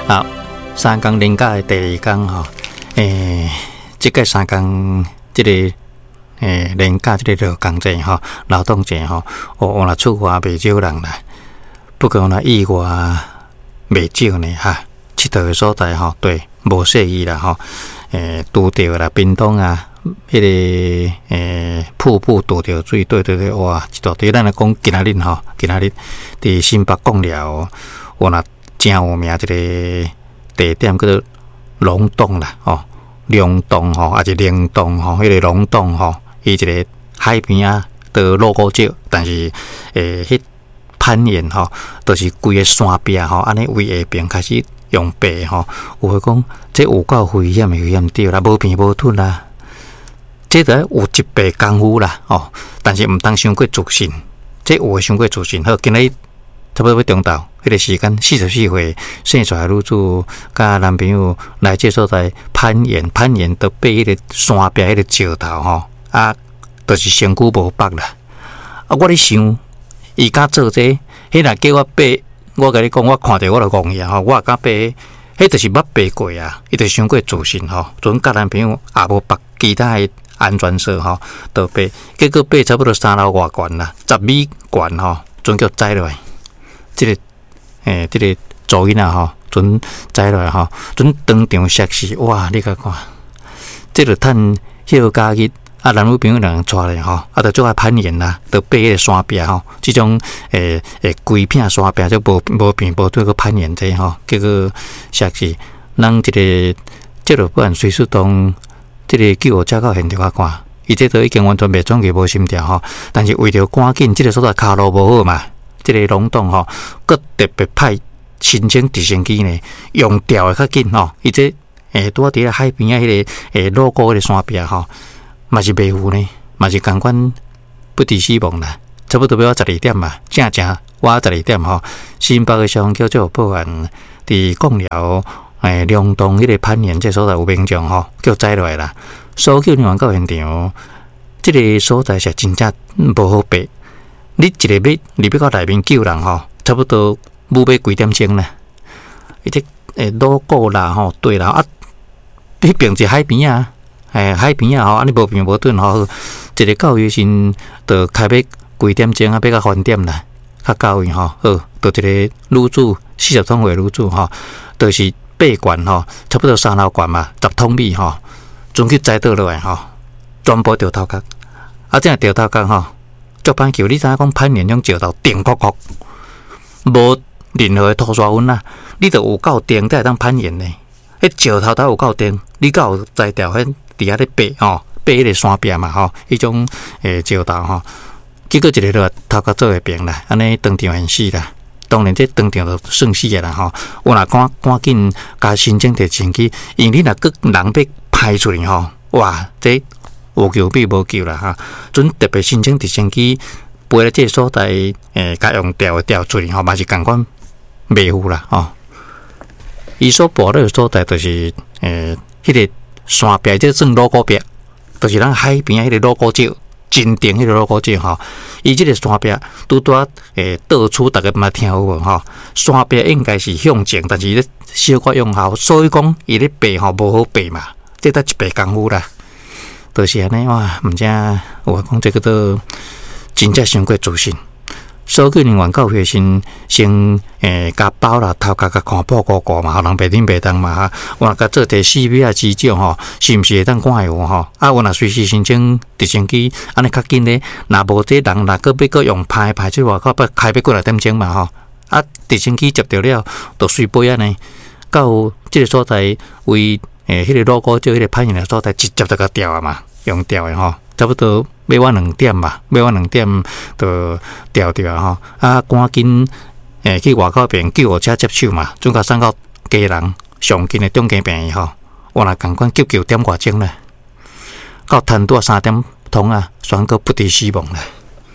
啊，三工连假的第二工吼，即个三工即个连假即个劳工节吼，劳动节吼，我若出外袂少人啦，不过若意外袂少呢哈。佚佗的所在吼，对，无适宜啦吼，拄着啦，屏东啊，迄个瀑布拄着水，对，哇，一大堆。咱来讲今仔日吼，今仔日伫新北公寮，我若真有名一个地点叫做龙洞啦，吼，龙洞吼，还是灵洞吼，迄个龙洞吼，伊一个海边啊，的鹿谷石，但是迄攀岩吼，都是规个山壁吼，安尼为下边开始用爬吼，有会讲这有够危险的，危险对啦，无边无吞啦，这得有一倍功夫啦，哦，但是毋通伤过自信，这有诶伤过自信。好，今日差不多要中昼，迄个时间44岁生出来女子甲男朋友来这所在攀岩，都爬迄个山壁迄个石头吼，啊，就是身躯无北啦。啊，我咧想，伊敢做这，迄若叫我爬。我甲你讲，我看着我就戆去吼，我敢爬，迄就是捌爬过啊，伊就伤过自信吼。阵甲男朋友也无绑其他的安全绳吼，就爬，结果爬差不多3楼外悬啦，10米悬吼，阵叫栽落来。即个即个噪音啊吼，阵栽落来吼，阵当场摔死，哇！你甲看，即个趁迄个假日。啊，男女朋友两人带咧吼，啊，就做爱攀岩啦，就爬迄个山壁吼，即种规片山壁就无边无对个攀岩这吼，结果实是咱即个即落不然随时当即个救护车到现场啊看，伊这都已经完全袂转去无心跳吼，但是为着赶紧即个所在骹路无好嘛，即个龙洞吼，佮特别派申请直升机呢，用调的较紧吼，伊这拄伫咧海边啊，迄个路过迄个山壁吼。嘛是袂赴呢，嘛是共款不治死亡啦，差不多要12点嘛，正我12点吼，新北的消防局就有报案，伫公寮龙洞迄个攀岩这所在有民众吼，叫载落来啦，搜救人员到现场，这个所在是真正无好爬，你一个要到内面救人吼，差不多要几点钟啦，伊这路过啦吼，对啦啊，迄边是海边啊。海边啊吼，安尼无边无顿吼，一个到医生就开要几点钟啊，要到饭店啦，较到位吼，好，就一个女子40多岁女子吼，就是爬悬吼，差不多3楼悬嘛，10桶米吼，准去栽倒落来吼，全部掉头壳，啊，这样掉头壳吼，足歹球，你知影讲攀岩种石头定corcor无任何的吐沙纹啦，你着有够定才会当攀岩呢，迄石头都有够定，你才有栽掉迄。伫遐咧爬吼，爬迄个山壁嘛吼，迄种石头吼，结果一个落头壳做下平啦，安尼当场现死啦。当然这当场就算死个啦吼。我若赶紧加申请直升机，因为你若人要派出去吼，哇，这有救必无救啦哈。准特别申请直升机飞来这所在，甲用调出去吼，嘛是共款袂赴啦吼。伊所跋落所在就是迄个。山壁这算路谷壁，就是咱海边迄个路谷石，真定迄个路谷石吼。伊这个山壁拄倒出，大家嘛听有无吼？山壁应该是向前，但是咧小可用效，所以讲伊咧爬吼无好爬嘛，这得一倍功夫啦。就是安尼哇，毋知我讲这个都真正伤过自信。搜救人员到学生先甲包啦，头壳甲看报告嘛，互人白天白当嘛哈。我若甲做第4B急救吼，是毋是会当赶会有吼？啊，我若随时申请直升机，安尼较紧咧。若无这人，若个要用派出外口，要开要过来点钟嘛吼。啊，直升机接着了，就随飞啊呢。到这个所在为迄个路谷石迄个攀岩的所在，直接就甲调啊嘛，用调的吼。差不多要我2点吧，要我2点就调掉吼，啊，赶紧去外口边救护车接手嘛，总甲送到家人上近的中间病院吼，我若共款救点外钟咧，到趁拄3点钟啊，全个不治死亡咧。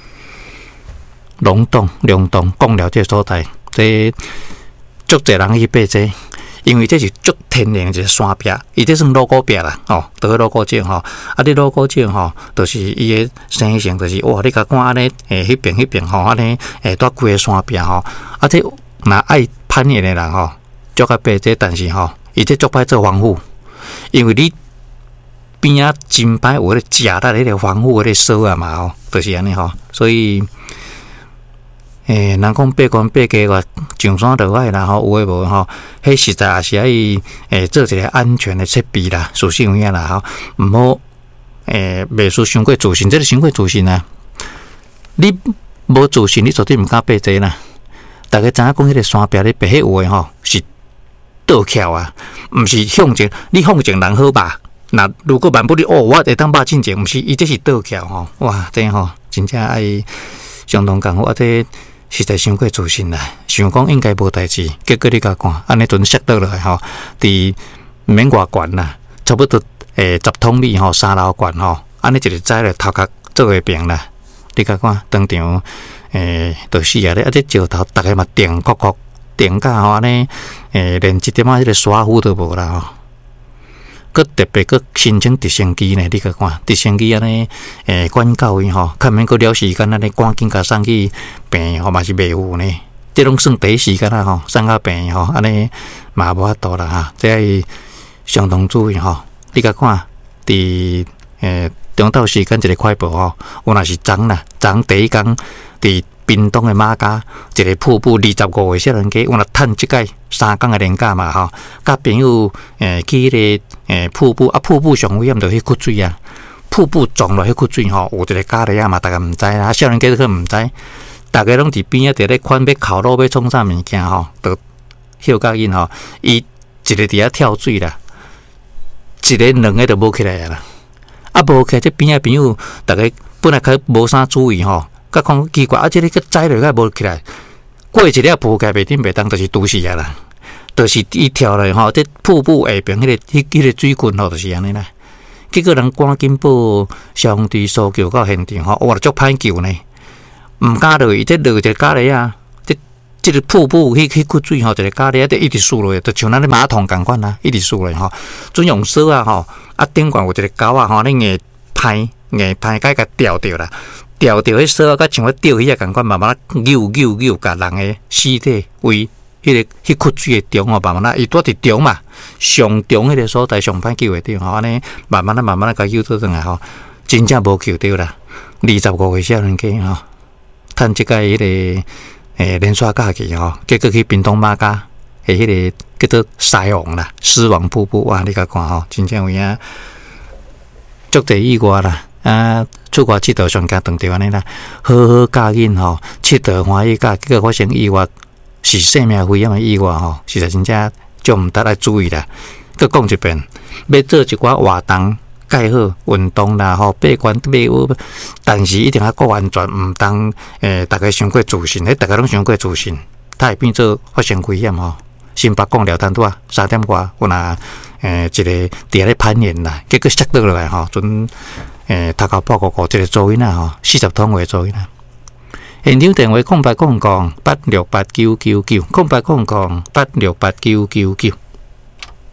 龙洞讲了这所在，这足侪人去爬这。因为这是足天然的一个山壁，伊这算路谷壁啦，吼，就是路谷石吼，啊，你路谷石吼，就是伊个生性，就是哇，你甲看安尼，迄边吼，安尼，带规个山壁吼，啊，这若爱攀岩的人吼， 足较白这，但是吼，伊这足歹做防护，因为你边仔真歹有咧食到迄个防护迄个sau啊嘛吼，就是安尼吼，所以。人讲爬悬爬低个上山落海啦吼，有诶无吼？迄实在也是爱做一个安全诶设备啦，属实有影啦吼，毋好袂输伤过自信，这个伤过自信啊！你无自信，你绝对毋敢爬这啦。大家知影讲迄个山壁咧爬迄有诶吼，是倒翘啊，毋是向前。你向前人好吧？那如果万不你我会当爬进前，毋是伊这是倒翘吼，哇，这吼真正爱相当艰苦啊！这实在伤过自信啦，想讲应该无代志，结果你甲看，安尼阵摔倒落来吼，伫毋免偌悬啦，差不多10通米吼，3楼悬吼，安尼一个栽咧头壳做会平啦，你甲看当场就死啊咧，啊这石头逐个嘛定确确定甲吼安尼连一点仔迄个沙糊都无啦吼。佮特别佮申请直升机呢，你甲看直升机安尼管教伊吼，较免佮了时间安尼赶紧甲送去病吼嘛是袂有呢。这拢算第一时间啦吼，送到病吼安尼嘛无法度啦哈，这要相当注意吼。你甲看伫中昼时间一个快报吼，有若是昨啦，昨第一工伫屏东的马家一个瀑布25个少年家，有若趁即届3工的年假嘛吼，甲朋友去迄个瀑布啊，瀑布上危险就迄窟水啊，瀑布撞落迄窟水吼，有一个家里啊嘛，大家毋知啦，少年家都毋知，大家拢伫边仔伫咧看要烤肉要创啥物件吼，就休甲因吼，伊一个伫遐跳水啦，一个两个就无起来啦，啊无起来，这边仔朋友大家本来较无啥注意吼。甲讲奇怪，这个个栽落个无起来，过一日浮起来袂顶袂当，就是拄死啊啦，就是伊跳来吼，这瀑布下边迄个水群吼，就是安尼啦。结果人赶紧报消防队搜救到现场吼，哇，足歹救呢，毋敢落去，这落一个咖喱啊，这个瀑布迄窟水吼，一个咖喱啊，就一直输落去，就像咱的马桶共款啦，一直输落去吼，准用锁啊吼，啊顶管有一个钩啊吼，你硬拍甲吊着啦。吊迄锁啊，甲像我吊迄个共款，慢慢扭，甲人的尸体为迄窟水的中哦，慢慢伊住伫中嘛，上中迄个所在上歹救会着吼，安尼慢慢甲救倒转来吼，真正无救着啦。25个少年家吼，趁即届迄个连续假期吼，结果去屏东马家诶，迄个叫做狮王啦，狮王瀑布哇，你甲看吼，真正有影足侪意外啦。出国佚佗上加长着安尼啦，好教囡吼，佚佗欢喜教，结果发生意外，是生命危险的意外吼，实在真正就毋得来注意啦。佮讲一遍，要做一寡活动，介好运动啦吼，爬悬爬有，但是一定要顾安全，毋当大家伤过自信，大家拢伤过自信，它会变做发生危险吼。新北讲了单拄啊，3点外，有若一个伫遐咧攀岩啦，结果摔倒落来吼，阵。头壳报告一个噪音啊吼，40通话噪音啊。现场电话0800868999，0800868999。